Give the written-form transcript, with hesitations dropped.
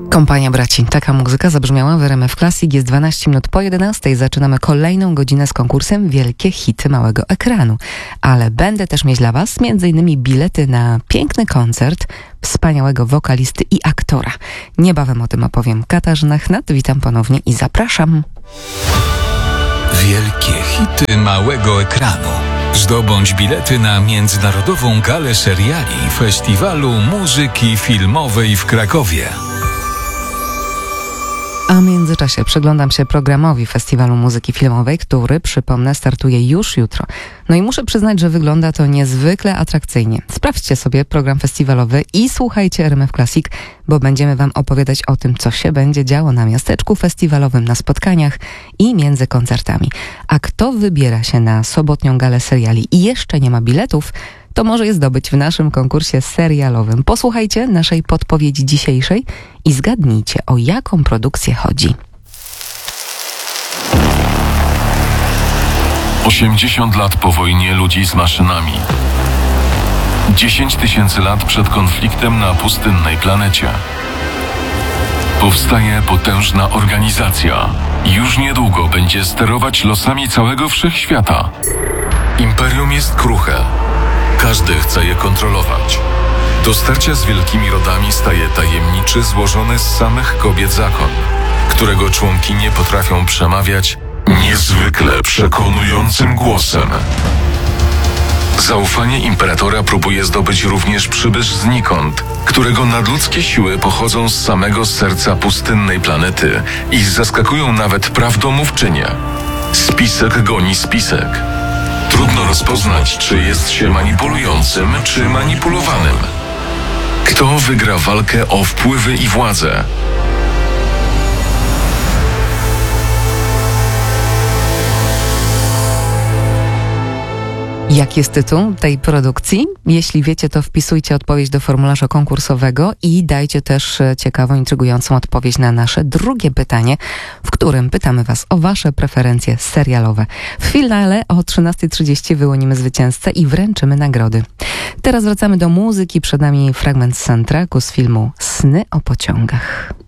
Kompania Braci. Taka muzyka zabrzmiała w RMF Classic. Jest 12 minut po 11. Zaczynamy kolejną godzinę z konkursem Wielkie Hity Małego Ekranu. Ale będę też mieć dla Was m.in. bilety na piękny koncert wspaniałego wokalisty i aktora. Niebawem o tym opowiem. Katarzyna Chnat, witam ponownie i zapraszam. Wielkie hity małego ekranu. Zdobądź bilety na Międzynarodową Galę Seriali Festiwalu Muzyki Filmowej w Krakowie. A w międzyczasie przyglądam się programowi Festiwalu Muzyki Filmowej, który, przypomnę, startuje już jutro. No i muszę przyznać, że wygląda to niezwykle atrakcyjnie. Sprawdźcie sobie program festiwalowy i słuchajcie RMF Classic, bo będziemy Wam opowiadać o tym, co się będzie działo na miasteczku festiwalowym, na spotkaniach i między koncertami. A kto wybiera się na sobotnią galę seriali i jeszcze nie ma biletów, to może je zdobyć w naszym konkursie serialowym. Posłuchajcie naszej podpowiedzi dzisiejszej i zgadnijcie, o jaką produkcję chodzi. 80 lat po wojnie ludzi z maszynami. 10 000 lat przed konfliktem na pustynnej planecie. Powstaje potężna organizacja. Już niedługo będzie sterować losami całego wszechświata. Imperium jest kruche. Każdy chce je kontrolować. Do starcia z wielkimi rodami staje tajemniczy, złożony z samych kobiet zakon, którego członkinie potrafią przemawiać niezwykle przekonującym głosem. Zaufanie imperatora próbuje zdobyć również przybysz znikąd, którego nadludzkie siły pochodzą z samego serca pustynnej planety i zaskakują nawet prawdomówczynię. Spisek goni spisek. Trudno rozpoznać, czy jest się manipulującym, czy manipulowanym. Kto wygra walkę o wpływy i władzę? Jaki jest tytuł tej produkcji? Jeśli wiecie, to wpisujcie odpowiedź do formularza konkursowego i dajcie też ciekawą, intrygującą odpowiedź na nasze drugie pytanie, w którym pytamy Was o Wasze preferencje serialowe. W finale o 13:30 wyłonimy zwycięzcę i wręczymy nagrody. Teraz wracamy do muzyki. Przed nami fragment soundtracku z filmu Sny o pociągach.